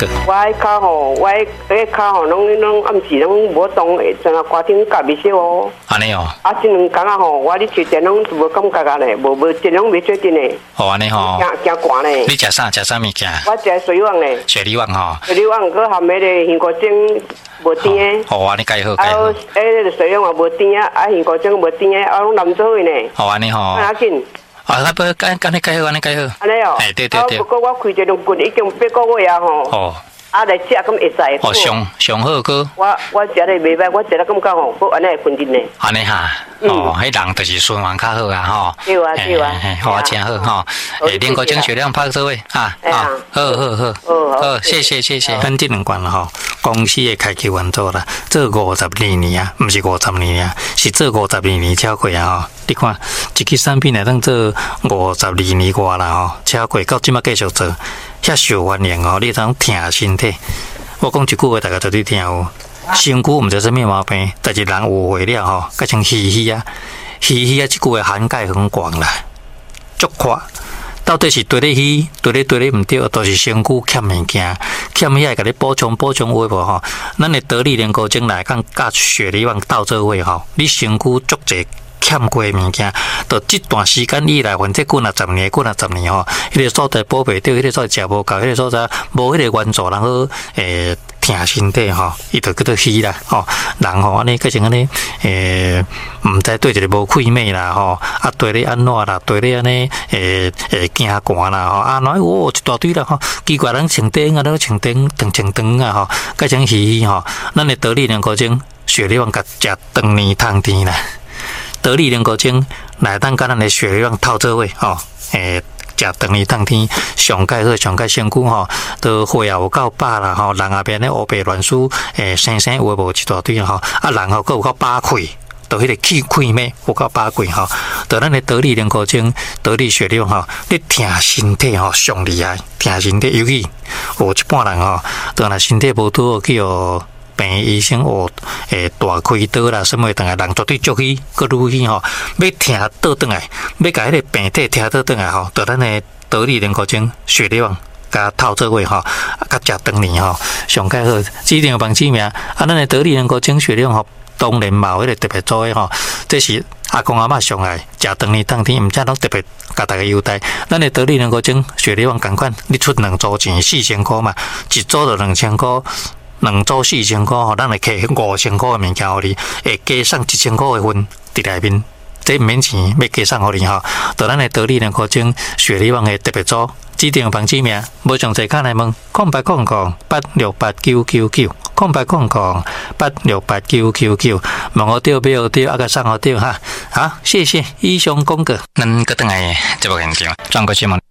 我迄骹吼，我迄骹吼，拢暗时拢无动，像啊歌厅夹袂少哦。 安尼哦。 啊，这两工啊吼，我咧吹电拢无感觉啊咧，无电拢袂确定咧。 哦，安尼吼。 惊寒咧。 你食啥物件？ 我食水碗咧。 雪梨碗吼。 雪梨碗佮含迄个香菇精无甜诶。 哦，安尼介好。 啊，迄个水碗也无甜啊，啊香菇精无甜诶，啊拢淋做伙呢。 哦，安尼吼。 要紧。 啊，不，安尼介好，安尼介好。 安尼哦。 哎，对。 不过我开这两棍已经8个月啊吼。 哦。 啊，来食咁会使。 哦，上好个。 我食咧袂歹，我食咧感觉吼，我安尼会困阵咧。 安尼哈。哦，迄人就是循环较好啊吼。 对啊。 好啊，真好吼。连个精血量拍做位啊。好，谢谢。咱这两罐吼，公司的开口运作啦，做52年啊，不是50年啊，是做52年超过啊吼。你看，一支产品来当做52年外啦吼，超过到即马继续做，遐受欢迎哦，你当疼身体。我讲一句话，大家绝对听有。身躯毋知啥物毛病，但是人有会了吼，甲像虚啊，即句话涵盖很广啦，足宽。到底是对咧虚，对咧毋对，都是身躯欠物件，欠遐甲你补充有无吼？咱的得力莲菇精来讲，甲雪梨丸斗做伙吼，你身躯足侪欠过的物件，到这段时间以来，反正过了10年吼，迄个所在补袂着，迄个所在食无够，迄个所在无迄个援助，然后疼身体吼，伊就叫做虚啦吼。人吼安尼，改成安尼毋知对一个无气脉啦吼，啊对咧安怎啦，对咧安尼惊寒啦吼，啊哪一大堆啦吼，奇怪人穿灯啊，都穿灯啊吼，改成虚吼。咱的得力两个钟，雪梨丸甲食当年通甜啦。得力莲菇精来当甲咱的血量透做伙吼，食当年当天上介好，上介身躯吼，都血也有够饱啦吼，人后边咧乌白乱输，生有无一大堆吼，啊人吼佫有够饱气，都迄个气脉有够饱气吼，就咱的得力莲菇精、得力血量吼，你疼身体吼上厉害，疼身体尤其有一半人吼，当若身体无拄好去哦。病医生大开刀啦，什么等下人绝对足去，搁愈去吼，要疼倒转来，要甲迄个病体疼倒转来吼，就咱的得力莲菇精、雪梨丸甲透做伙吼，甲食当年吼，上介好，指定榜指名啊，咱的得力莲菇精、雪梨丸吼，当然嘛有迄个特别做诶吼，这是阿公阿嬷上来食当年当天，毋则拢特别甲大家优待。咱的得力莲菇精、雪梨丸共款，你出2组钱4000块嘛，一组就2000块。2组4000块吼，咱来摕5000块的物件互你，会加送1000块的分伫内面，这毋免钱，要加送互你吼。到咱的得力莲菇精、雪梨丸的特别组，指定榜指名，无详细看来问0800-8689990，0800-8689990，问好对，买好对，啊个送好对哈。好，谢谢以上讲过，咱个等下节目现场转过去问。